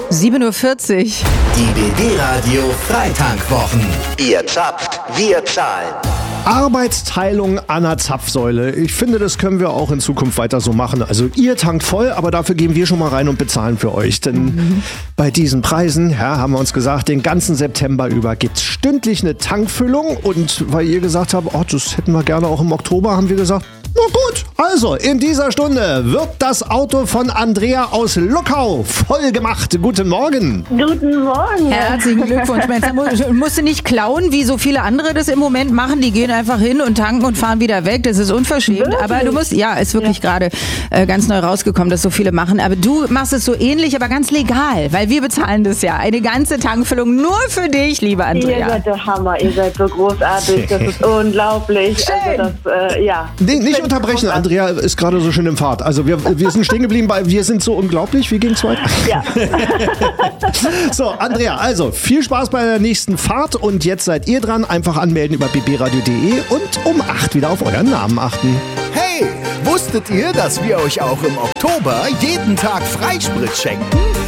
7:40 Uhr. Die BB-Radio Freitankwwochen. Ihr zapft, wir zahlen. Arbeitsteilung an der Zapfsäule. Ich finde, das können wir auch in Zukunft weiter so machen. Also ihr tankt voll, aber dafür gehen wir schon mal rein und bezahlen für euch. Denn bei diesen Preisen, ja, haben wir uns gesagt, den ganzen September über gibt es stündlich eine Tankfüllung. Und weil ihr gesagt habt, oh, das hätten wir gerne auch im Oktober, haben wir gesagt, na gut, also in dieser Stunde wird das Auto von Andrea aus Luckau voll gemacht. Guten Morgen. Guten Morgen. Herzlichen Glückwunsch. Musst du nicht klauen, wie so viele andere das im Moment machen. Die gehen einfach hin und tanken und fahren wieder weg. Das ist unverschämt. Wirklich? Aber du musst, ja, ist wirklich gerade ganz neu rausgekommen, dass so viele machen. Aber du machst es so ähnlich, aber ganz legal, weil wir bezahlen das ja. Eine ganze Tankfüllung nur für dich, liebe Andrea. Ihr seid der Hammer, ihr seid so großartig, das ist unglaublich. Schön. Also das, Nicht unterbrechen, Andrea ist gerade so schön im Fahrt. Also wir sind stehen geblieben bei Wir sind so unglaublich. Wie ging's weiter? Ja. So, Andrea, also viel Spaß bei der nächsten Fahrt und jetzt seid ihr dran. Einfach anmelden über bbradio.de und um 8 wieder auf euren Namen achten. Hey, wusstet ihr, dass wir euch auch im Oktober jeden Tag Freisprit schenken?